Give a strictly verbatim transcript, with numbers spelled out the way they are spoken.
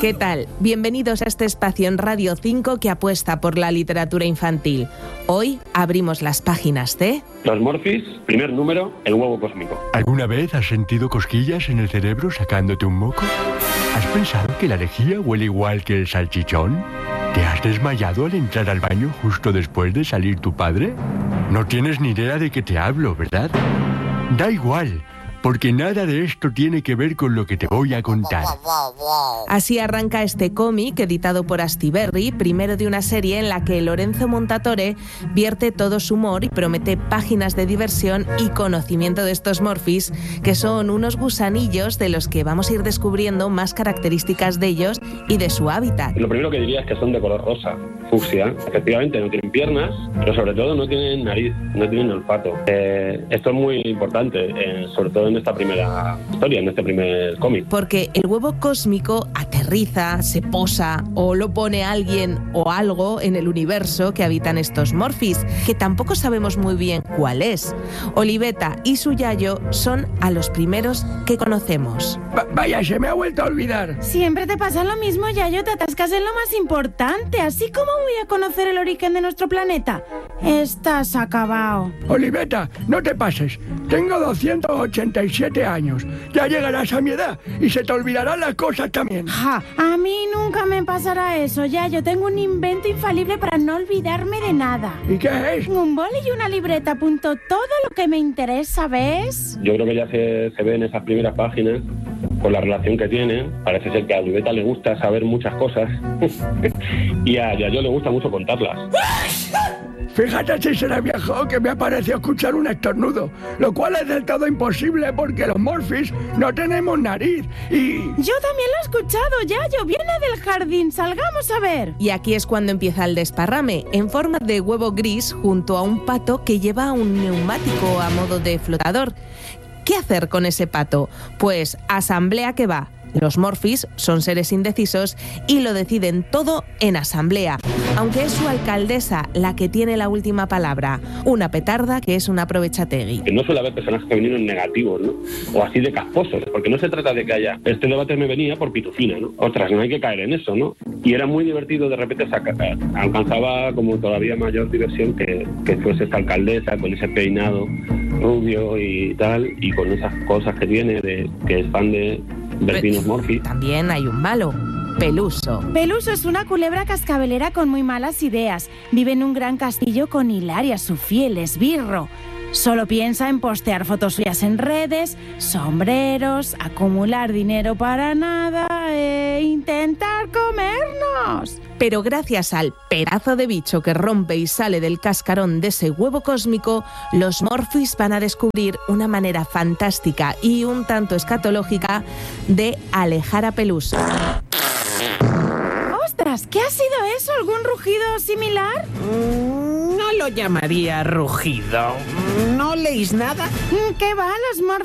¿Qué tal? Bienvenidos a este espacio en Radio cinco que apuesta por la literatura infantil. Hoy abrimos las páginas de... Los Morphys, primer número, el huevo cósmico. ¿Alguna vez has sentido cosquillas en el cerebro sacándote un moco? ¿Has pensado que la lejía huele igual que el salchichón? ¿Te has desmayado al entrar al baño justo después de salir tu padre? No tienes ni idea de qué te hablo, ¿verdad? Da igual, porque nada de esto tiene que ver con lo que te voy a contar. Así arranca este cómic editado por Astiberri, primero de una serie en la que Lorenzo Montatore vierte todo su humor y promete páginas de diversión y conocimiento de estos Morphys, que son unos gusanillos de los que vamos a ir descubriendo más características de ellos y de su hábitat. Lo primero que diría es que son de color rosa, fucsia. Efectivamente no tienen piernas, pero sobre todo no tienen nariz, no tienen olfato. Eh, esto es muy importante, eh, sobre todo en esta primera historia, en este primer cómic. Porque el huevo cósmico aterriza, se posa o lo pone alguien o algo en el universo que habitan estos Morphys, que tampoco sabemos muy bien cuál es. Oliveta y su yayo son a los primeros que conocemos. Va- vaya, se me ha vuelto a olvidar. Siempre te pasa lo mismo, Yayo, te atascas en lo más importante. Así como voy a conocer el origen de nuestro planeta. Estás acabado. Oliveta, no te pases. Tengo doscientos ochenta y siete años. Ya llegarás a mi edad y se te olvidarán las cosas también. Ja, a mí nunca me pasará eso, Yayo. Tengo un invento infalible para no olvidarme de nada. ¿Y qué es? Un boli y una libreta, apunto todo lo que me interesa, ¿ves? Yo creo que ya se, se ve en esas primeras páginas, por la relación que tienen. Parece ser que a Oliveta le gusta saber muchas cosas y a Yayo le gusta mucho contarlas. Fíjate si será viejo que me ha parecido escuchar un estornudo, lo cual es del todo imposible porque los Morphys no tenemos nariz y... Yo también lo he escuchado, Yayo. Viene del jardín. Salgamos a ver. Y aquí es cuando empieza el desparrame, en forma de huevo gris junto a un pato que lleva un neumático a modo de flotador. ¿Qué hacer con ese pato? Pues asamblea que va. Los Morphys son seres indecisos y lo deciden todo en asamblea, aunque es su alcaldesa la que tiene la última palabra, una petarda que es una aprovechategui. Que no suele haber personajes femeninos negativos, ¿no? O así de casposos, porque no se trata de que haya... Este debate me venía por pitufina, ¿no? Ostras, no hay que caer en eso, ¿no? Y era muy divertido de repente sacar, alcanzaba como todavía mayor diversión que, que fuese esta alcaldesa con ese peinado rubio y tal, y con esas cosas que tiene, de que es fan de... Delfinos Morphy. También hay un malo, Peluso. Peluso es una culebra cascabelera con muy malas ideas. Vive en un gran castillo con Hilaria, su fiel esbirro. Solo piensa en postear fotos suyas en redes, sombreros, acumular dinero para nada e intentar comernos. Pero gracias al pedazo de bicho que rompe y sale del cascarón de ese huevo cósmico, los Morphys van a descubrir una manera fantástica y un tanto escatológica de alejar a Peluso. ¡Ostras! ¿Qué ha sido eso? ¿Algún rugido similar? No lo llamaría rugido. ¿No leéis nada? ¿Qué va? Los